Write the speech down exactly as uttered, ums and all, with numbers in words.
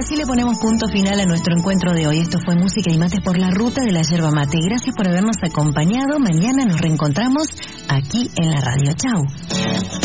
así le ponemos punto final a nuestro encuentro de hoy. Esto fue Música y Mates por la Ruta de la Yerba Mate. Gracias por habernos acompañado. Mañana nos reencontramos aquí en la radio. Chau.